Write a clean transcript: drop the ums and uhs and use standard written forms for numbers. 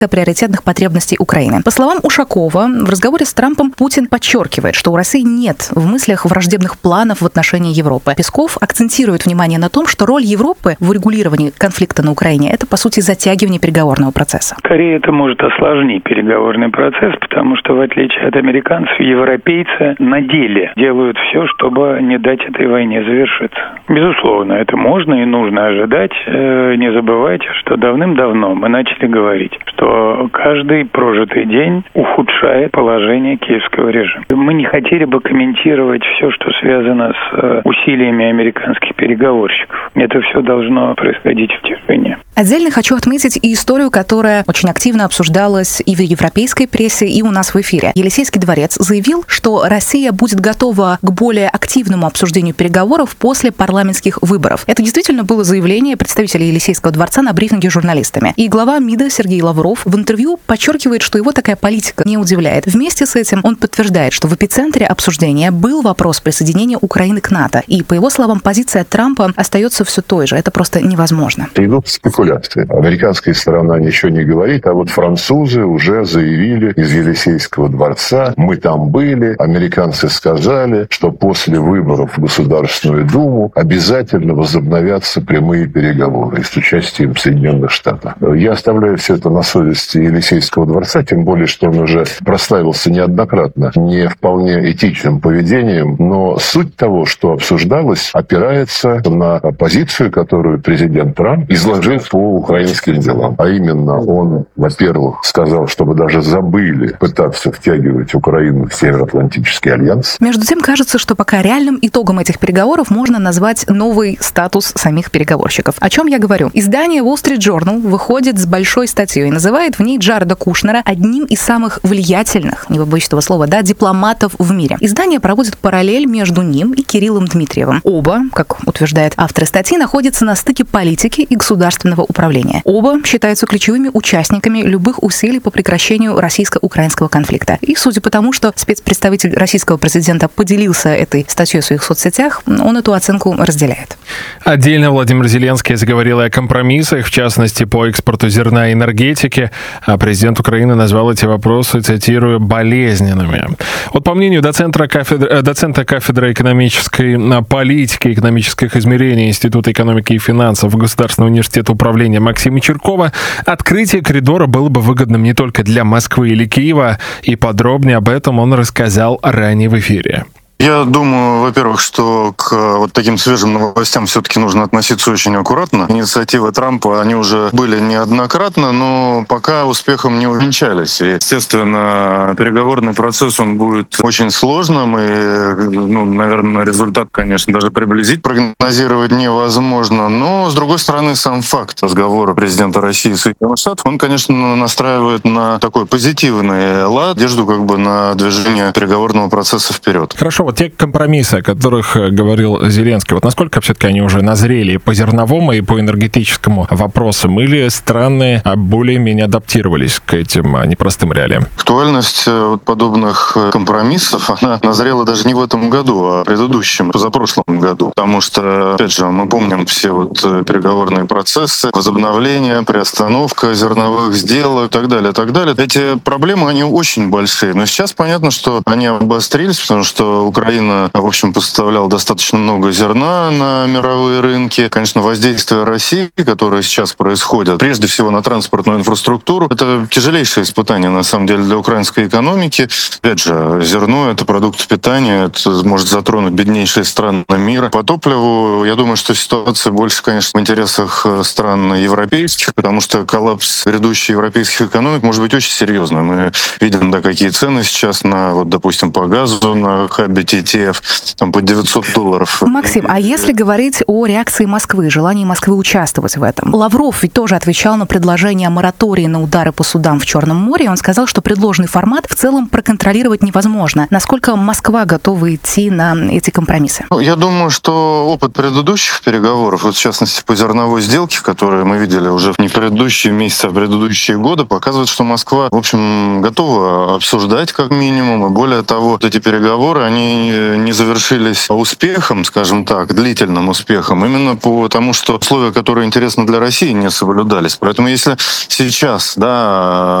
приоритетных потребностей Украины. По словам Ушакова, в разговоре с Трампом Путин подчеркивает, что у России нет в мыслях враждебных планов в отношении Европы. Песков акцентирует внимание на том, что роль Европы в урегулировании конфликта на Украине – это, по сути, затягивание переговорного процесса. Скорее, это может осложнить переговорный процесс, потому что, в отличие от американцев, европейцы на деле делают все, чтобы не дать этой войне завершиться. Безусловно, это можно и нужно ожидать. Не забывайте, что давным-давно мы начали говорить, что каждый прожитый день ухудшает положение киевского режима. Мы не хотели бы комментировать все, что связано с усилиями американских переговорщиков. Это все должно происходить в тишине. Отдельно хочу отметить и историю, которая очень активно обсуждалась и в европейской прессе, и у нас в эфире. Елисейский дворец заявил, что Россия будет готова к более активному обсуждению переговоров после парламентских выборов. Это действительно было заявление представителя Елисейского дворца на брифинге с журналистами. И глава МИДа Сергей Лавров в интервью подчеркивает, что его такая политика не удивляет. Вместе с этим он подтверждает, что в эпицентре обсуждения был вопрос присоединения Украины к НАТО. И, по его словам, позиция Трампа остается все той же. Это просто невозможно. Идут спекуляции. Американская сторона ничего не говорит, а вот французы уже заявили из Елисейского дворца: мы там были, американцы сказали, что после выборов в Государственную Думу обязательно возобновятся прямые переговоры с участием Соединенных Штатов. Я оставляю все это на совести Елисейского дворца, тем более, что он уже прославился неоднократно не вполне этичным поведением, но суть того, что обсуждалось, опирается на позицию, которую президент Трамп изложил по украинским делам. А именно, он, во-первых, сказал, чтобы даже забыли пытаться втягивать Украину в Североатлантический альянс. Между тем, кажется, что пока реальным итогом этих переговоров можно назвать новый статус самих переговорщиков. О чем я говорю? Издание Wall Street Journal выходит с большой статьей и называет в ней Джареда Кушнера одним из самых влиятельных, не побоюсь этого слова, дипломатов в мире. Издание проводит параллель между ним и Кириллом Дмитриевым. Оба, как утверждают авторы статьи, находятся на стыке политики и государственного управления. Оба считаются ключевыми участниками любых усилий по прекращению российско-украинского конфликта. И судя по тому, что спецпредставитель российского президента поделился этой статьей в своих соцсетях, он эту оценку разделяет. Отдельно Владимир Зеленский заговорил о компромиссах, в частности, по экспорту зерна и энергетики. А президент Украины назвал эти вопросы, цитирую, болезненными. Вот по мнению доцента кафедры экономической политики и экономических измерений Института экономики и финансов Государственного университета управления Максима Черкова, открытие коридора было бы выгодным не только для Москвы или Киева, и подробнее об этом он рассказал ранее в эфире. Я думаю, во-первых, что к вот таким свежим новостям все-таки нужно относиться очень аккуратно. Инициативы Трампа, они уже были неоднократно, но пока успехом не увенчались. И, естественно, переговорный процесс, он будет очень сложным, и, наверное, результат, конечно, даже приблизить, прогнозировать невозможно. Но, с другой стороны, сам факт разговора президента России с Соединенных Штатов, он, конечно, настраивает на такой позитивный лад, надежду на движение переговорного процесса вперед. Хорошо, вот те компромиссы, о которых говорил Зеленский, вот насколько все-таки они уже назрели по зерновому и по энергетическому вопросам, или страны более-менее адаптировались к этим непростым реалиям? Актуальность подобных компромиссов, она назрела даже не в этом году, а в предыдущем, позапрошлом году. Потому что, опять же, мы помним все переговорные процессы, возобновление, приостановка зерновых сделок и так далее, и так далее. Эти проблемы, они очень большие. Но сейчас понятно, что они обострились, потому что Украина, в общем, поставляла достаточно много зерна на мировые рынки. Конечно, воздействие России, которое сейчас происходит, прежде всего на транспортную инфраструктуру, это тяжелейшее испытание, на самом деле, для украинской экономики. Опять же, зерно — это продукт питания, это может затронуть беднейшие страны мира. По топливу, я думаю, что ситуация больше, конечно, в интересах стран европейских, потому что коллапс грядущих европейских экономик может быть очень серьезным. Мы видим, какие цены сейчас на, допустим, по газу, на хабе TTF, там по $900. Максим, а если говорить о реакции Москвы, желании Москвы участвовать в этом? Лавров ведь тоже отвечал на предложение о моратории на удары по судам в Черном море. Он сказал, что предложенный формат в целом проконтролировать невозможно. Насколько Москва готова идти на эти компромиссы? Я думаю, что опыт предыдущих переговоров, в частности по зерновой сделке, которые мы видели уже не в предыдущие месяцы, а в предыдущие годы, показывает, что Москва, в общем, готова обсуждать как минимум. И более того, эти переговоры, они они не завершились успехом, скажем так, длительным успехом, именно потому, что условия, которые интересны для России, не соблюдались. Поэтому если сейчас,